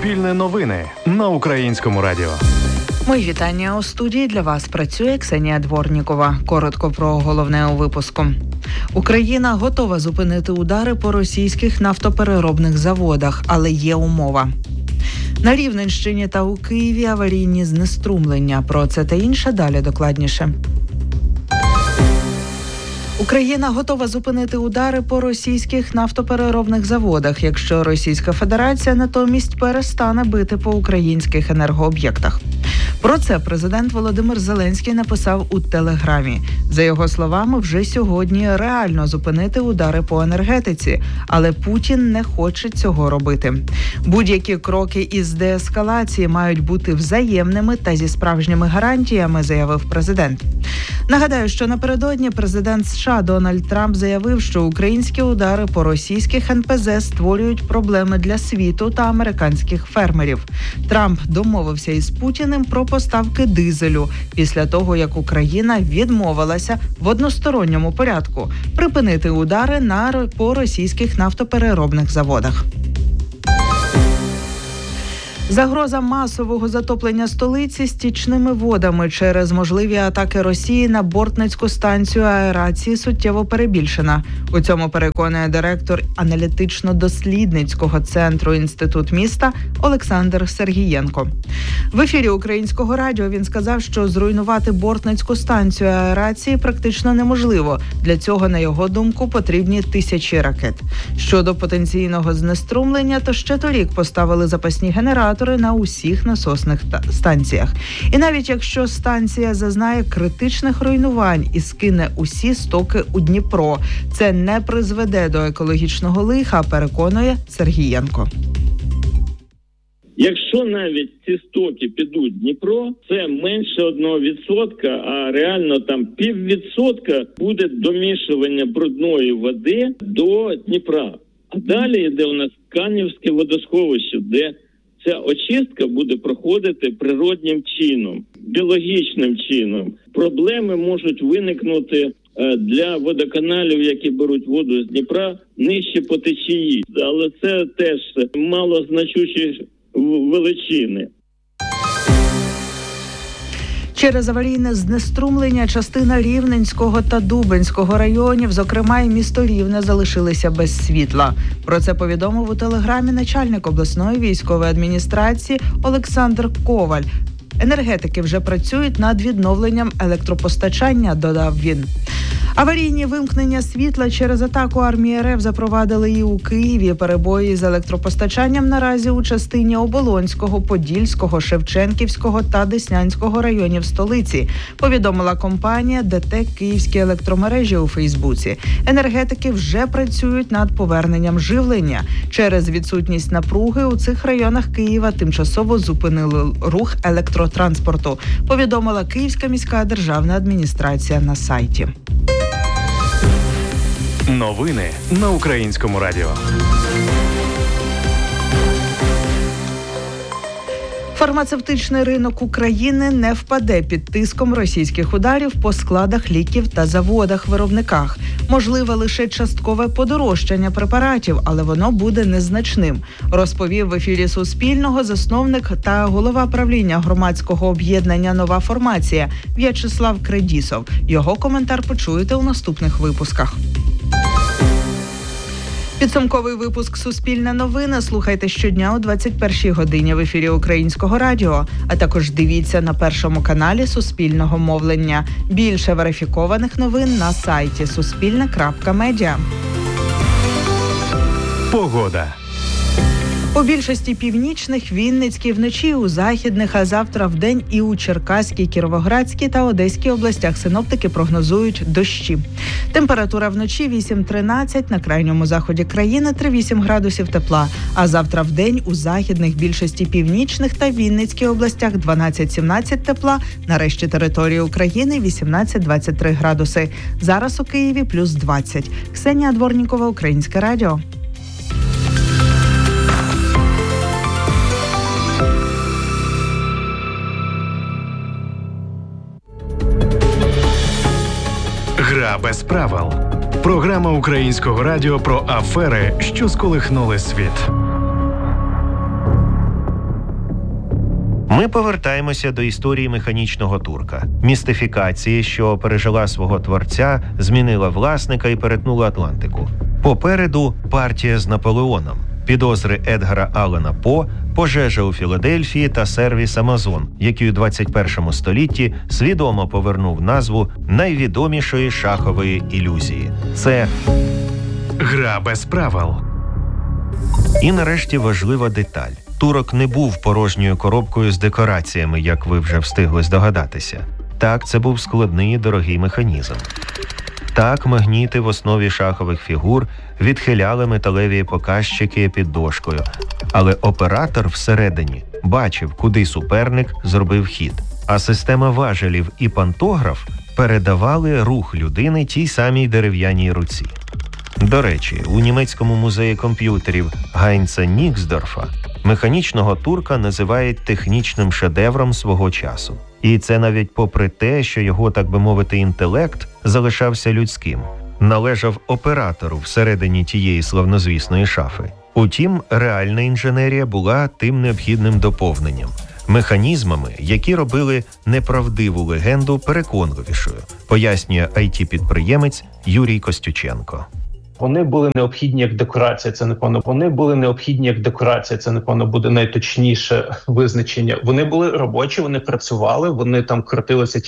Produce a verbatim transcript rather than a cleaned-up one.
Суспільне новини на Українському радіо. Мої вітання у студії. Для вас працює Ксенія Дворнікова. Коротко про головне у випуску. Україна готова зупинити удари по російських нафтопереробних заводах, але є умова. На Рівненщині та у Києві аварійні знеструмлення. Про це та інше далі докладніше. Україна готова зупинити удари по російських нафтопереробних заводах, якщо Російська Федерація натомість перестане бити по українських енергооб'єктах. Про це президент Володимир Зеленський написав у Телеграмі. За його словами, вже сьогодні реально зупинити удари по енергетиці, але Путін не хоче цього робити. Будь-які кроки із деескалації мають бути взаємними та зі справжніми гарантіями, заявив президент. Нагадаю, що напередодні президент США Дональд Трамп заявив, що українські удари по російських ен пе зе створюють проблеми для світу та американських фермерів. Трамп домовився із Путіним про поставки дизелю після того, як Україна відмовилася в односторонньому порядку припинити удари на по російських нафтопереробних заводах. Загроза масового затоплення столиці стічними водами через можливі атаки Росії на бортницьку станцію аерації суттєво перебільшена. У цьому переконує директор аналітично-дослідницького центру «Інститут міста» Олександр Сергієнко. В ефірі Українського радіо він сказав, що зруйнувати бортницьку станцію аерації практично неможливо. Для цього, на його думку, потрібні тисячі ракет. Щодо потенційного знеструмлення, то ще торік поставили запасні генератори на усіх насосних станціях. І навіть якщо станція зазнає критичних руйнувань і скине усі стоки у Дніпро, це не призведе до екологічного лиха, переконує Сергієнко. Якщо навіть ці стоки підуть в Дніпро, це менше одного відсотка, а реально там піввідсотка буде домішування брудної води до Дніпра. А далі йде у нас Канівське водосховище, де ця очистка буде проходити природнім чином, біологічним чином. Проблеми можуть виникнути для водоканалів, які беруть воду з Дніпра, нижче по течії. Але це теж малозначущі величини. Через аварійне знеструмлення частина Рівненського та Дубенського районів, зокрема і місто Рівне, залишилися без світла. Про це повідомив у Телеграмі начальник обласної військової адміністрації Олександр Коваль. Енергетики вже працюють над відновленням електропостачання, додав він. Аварійні вимкнення світла через атаку армії РФ запровадили і у Києві. Перебої з електропостачанням наразі у частині Оболонського, Подільського, Шевченківського та Деснянського районів столиці, повідомила компанія ДТЕК «Київські електромережі» у Фейсбуці. Енергетики вже працюють над поверненням живлення. Через відсутність напруги у цих районах Києва тимчасово зупинили рух електротранспорту, повідомила Київська міська державна адміністрація на сайті. Новини на Українському радіо. Фармацевтичний ринок України не впаде під тиском російських ударів по складах ліків та заводах-виробниках. Можливе лише часткове подорожчання препаратів, але воно буде незначним, розповів в ефірі Суспільного засновник та голова правління громадського об'єднання «Нова формація» В'ячеслав Кредісов. Його коментар почуєте у наступних випусках. Підсумковий випуск «Суспільне новини» слухайте щодня о двадцять першій годині в ефірі Українського радіо, а також дивіться на першому каналі Суспільного мовлення. Більше верифікованих новин на сайті суспільне крапка медіа. Погода. У більшості північних, Вінницькій, вночі у західних, а завтра вдень і у Черкаській, Кіровоградській та Одеській областях синоптики прогнозують дощі. Температура вночі вісім-тринадцять, на крайньому заході країни три-вісім градусів тепла, а завтра вдень у західних, більшості північних та Вінницькій областях дванадцять-сімнадцять тепла, на решті території України вісімнадцять-двадцять три градуси. Зараз у Києві плюс двадцять. Ксенія Дворнікова, Українське радіо. Гра без правил. Програма Українського радіо про афери, що сколихнули світ. Ми повертаємося до історії механічного турка. Містифікації, що пережила свого творця, змінила власника і перетнула Атлантику. Попереду партія з Наполеоном, підозри Едгара Аллена По, пожежа у Філадельфії та сервіс Амазон, який у двадцять першому столітті свідомо повернув назву найвідомішої шахової ілюзії. Це Гра без правил. І нарешті важлива деталь. Турок не був порожньою коробкою з декораціями, як ви вже встигли здогадатися. Так, це був складний і дорогий механізм. Так, магніти в основі шахових фігур відхиляли металеві показчики під дошкою. Але оператор всередині бачив, куди суперник зробив хід. А система важелів і пантограф передавали рух людини тій самій дерев'яній руці. До речі, у німецькому музеї комп'ютерів Гайнца Ніксдорфа механічного турка називають технічним шедевром свого часу. І це навіть попри те, що його, так би мовити, інтелект залишався людським. Належав оператору всередині тієї славнозвісної шафи. Утім, реальна інженерія була тим необхідним доповненням. Механізмами, які робили неправдиву легенду переконливішою, пояснює ай ті-підприємець Юрій Костюченко. Вони були необхідні як декорація, це напевно. Вони були необхідні як декорація, це напевно буде найточніше визначення. Вони були робочі, вони працювали, вони там крутилися